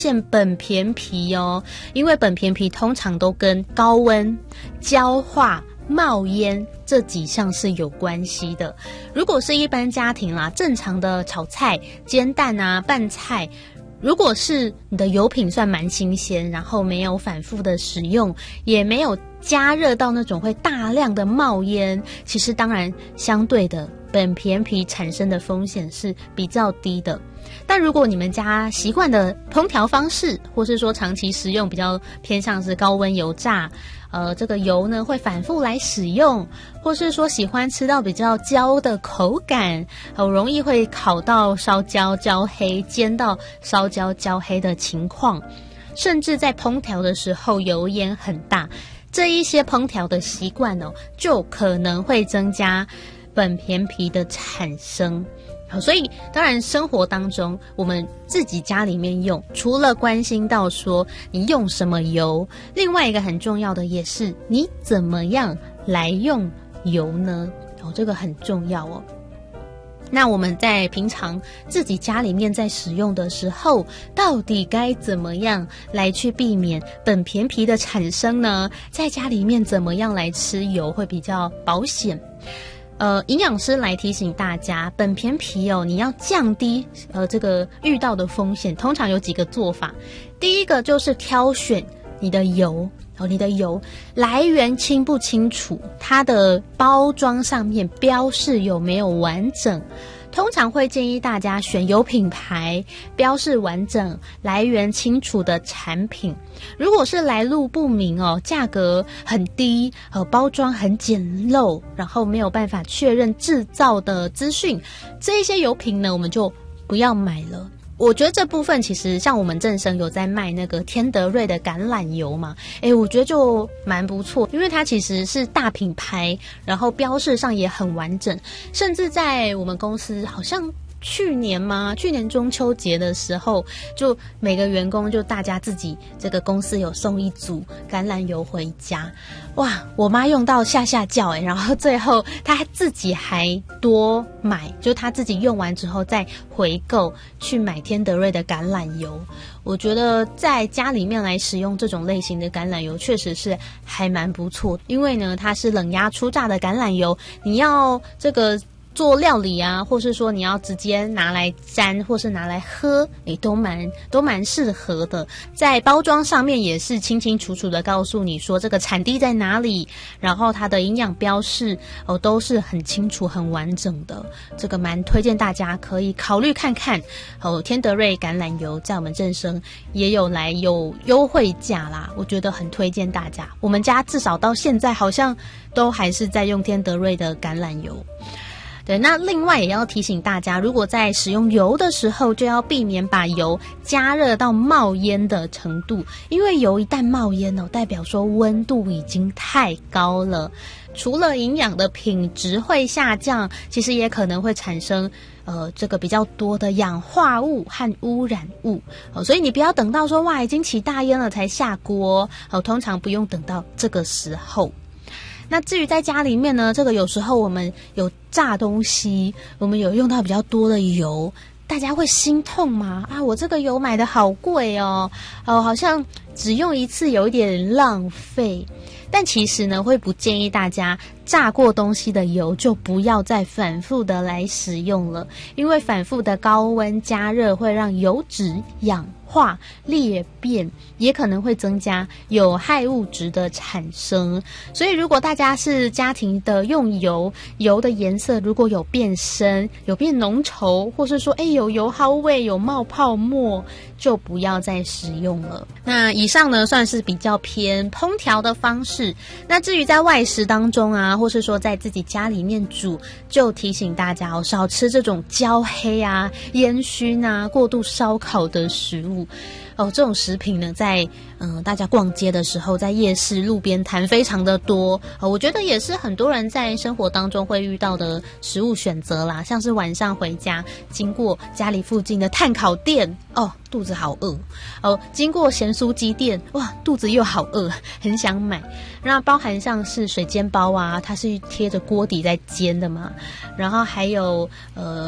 现苯醅皮哦，因为苯醅皮通常都跟高温、焦化、冒烟这几项是有关系的。如果是一般家庭啦，正常的炒菜、煎蛋啊、拌菜，如果是你的油品算蛮新鲜，然后没有反复的使用，也没有加热到那种会大量的冒烟，其实当然相对的苯醅皮产生的风险是比较低的。但如果你们家习惯的烹调方式，或是说长期食用比较偏向是高温油炸，这个油呢会反复来使用，或是说喜欢吃到比较焦的口感，很容易会烤到烧焦焦黑，煎到烧焦焦黑的情况，甚至在烹调的时候油烟很大，这一些烹调的习惯哦，就可能会增加苯醅皮的产生。所以当然生活当中我们自己家里面用，除了关心到说你用什么油，另外一个很重要的也是你怎么样来用油呢？这个很重要哦。那我们在平常自己家里面在使用的时候，到底该怎么样来去避免苯醅皮的产生呢？在家里面怎么样来吃油会比较保险？营养师来提醒大家，苯醅皮哦，你要降低这个遇到的风险，通常有几个做法。第一个就是挑选你的油，你的油来源清不清楚，它的包装上面标示有没有完整。通常会建议大家选有品牌、标示完整、来源清楚的产品。如果是来路不明哦，价格很低，包装很简陋，然后没有办法确认制造的资讯，这一些油品呢，我们就不要买了。我觉得这部分其实像我们正生有在卖那个天德瑞的橄榄油嘛，我觉得就蛮不错，因为它其实是大品牌，然后标示上也很完整，甚至在我们公司好像去年中秋节的时候，就每个员工就大家自己这个公司有送一组橄榄油回家，哇，我妈用到下叫然后最后她自己还多买，就她自己用完之后再回购去买天德瑞的橄榄油。我觉得在家里面来使用这种类型的橄榄油确实是还蛮不错，因为呢它是冷压初榨的橄榄油，你要这个做料理啊，或是说你要直接拿来沾或是拿来喝，都蛮适合的。在包装上面也是清清楚楚的告诉你说这个产地在哪里，然后它的营养标示都是很清楚很完整的，这个蛮推荐大家可以考虑看看。天德瑞橄榄油在我们正生也有优惠价啦，我觉得很推荐大家。我们家至少到现在好像都还是在用天德瑞的橄榄油。对，那另外也要提醒大家，如果在使用油的时候，就要避免把油加热到冒烟的程度，因为油一旦冒烟代表说温度已经太高了，除了营养的品质会下降，其实也可能会产生这个比较多的氧化物和污染物，所以你不要等到说哇已经起大烟了才下锅，通常不用等到这个时候。那至于在家里面呢，这个有时候我们有炸东西，我们有用到比较多的油，大家会心痛吗？我这个油买的好贵哦，好像只用一次有一点浪费。但其实呢，会不建议大家炸过东西的油就不要再反复的来使用了，因为反复的高温加热会让油脂氧化裂变，也可能会增加有害物质的产生。所以如果大家是家庭的用油的颜色如果有变深，有变浓稠，或是说有油耗味，有冒泡沫，就不要再使用了。那以上呢算是比较偏烹调的方式。那至于在外食当中啊，或是说在自己家里面煮，就提醒大家少吃这种焦黑啊、烟熏啊、过度烧烤的食物。这种食品呢，在大家逛街的时候，在夜市路边摊非常的多，我觉得也是很多人在生活当中会遇到的食物选择啦。像是晚上回家经过家里附近的炭烤店，肚子好饿，经过咸酥鸡店，哇，肚子又好饿，很想买。那包含像是水煎包啊，它是贴着锅底在煎的嘛，然后还有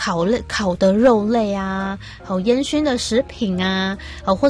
烤的肉类啊，烟熏的食品啊，或